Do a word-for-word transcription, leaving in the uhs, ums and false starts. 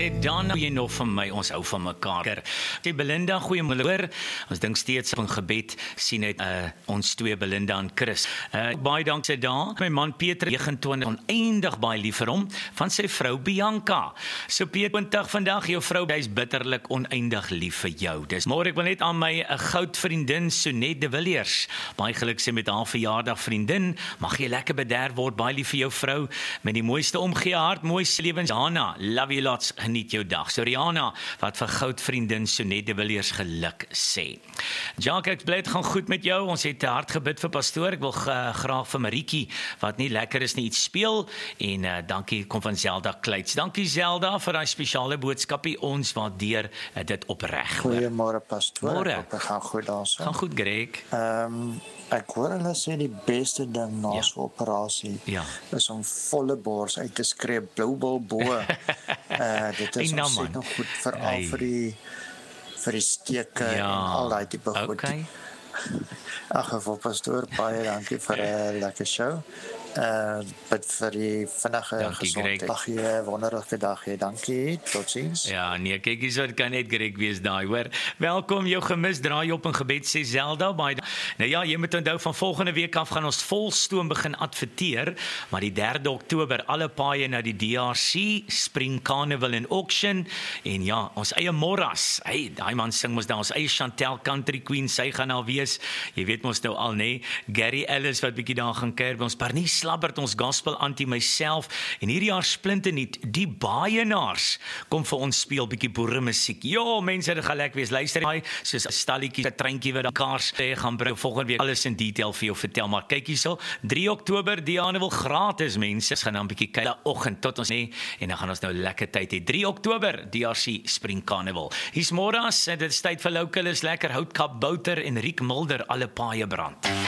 sê dan jy nog van my, ons hou van mekaar. Sê Belinda, goeiemôre. Ons dink steeds op 'n gebed sien uit uh, ons twee Belinda en Chris. Uh, baie dankie daar. My man Pieter nego en twintig oneindig baie lief vir hom van sy vrou Bianca. So Pieter twintig vandag, jou vrou hy's bitterlik oneindig lief vir jou. Dis môre ek wil net aan my 'n goud vriendin Sonet de Villiers. Baie geluk sê met haar verjaardag vriendin. Mag jy lekker bederf word. Baie lief vir jou vrou met die mooiste omgee hart, mooiste lewens. Rihanna, love you lots, geniet jou dag. So Rihanna, wat vir goud vriendin Sonet de Villiers geluk sê. Jacques, ek bly dit gaan goed met jou. Ons het hard gebid vir pastoor. Ek wil uh, graag vir Marietjie wat nie lekker is nie iets speel en uh, dankie kom van Zelda Kleits. Dankie Zelda vir daai spesiale boodskapie. Ons waardeer uh, dit opreg. Goeiemôre pastoor. Môre. Ek gaan goed daarso. Gaan goed Greg. Ehm um, ek hoor hulle sê die beste ding na so 'n operasie Ja. is om volle bors uit te skree, blou bil bo. uh, dit is Hey, nou, ons man. nog goed veral Hey. vir die vir die steke Ja. en al daai tipe goed. Okay. Ag, geval pastoor, baie dankie vir 'n lekker show. Uh, bid vir die vinnige Dankie, gesondheid. Greg. Dag jy, wonderlike dag jy. Dankie. Totsiens. Ja, nee, kyk hier, so dit kan net Greg wees daai, hoor. Welkom, jou gemis, draai op in gebed, sê Zelda. Baie da- nou ja, jy moet onthou, van volgende week af gaan ons volstoom begin adverteer, maar die derde Oktober, alle paaie na die D R C, Spring Carnival en Auction, en ja, ons eie Morras, hey, daai man sing ons daar, ons eie Chantel Country Queen, sy gaan al wees, jy weet ons nou al, nee, Gary Ellis, wat bietjie daar gaan kerk, ons Barnie Slabbert, ons gospel anti myself, en hierdie jaar splinternuut, die Baaienaars, kom vir ons speel bietjie boere musiek. Ja, mense, dit gaan lekker wees. Luister, hy soos 'n stalletjie, 'n treintjie wat daar kaars gaan bring. Volgende week alles in detail vir jou vertel, maar kyk hierso, drie Oktober, die aande wil gratis, mense. Ons gaan dan 'n bietjie kyk daai oggend tot ons nee, en dan gaan ons nou lekker tyd hê. drie Oktober, D R C Spring Carnival. Hier's Morras, dit is tyd vir local is lekker houtkap, bouter en Riek Mulder, alle paaie brand.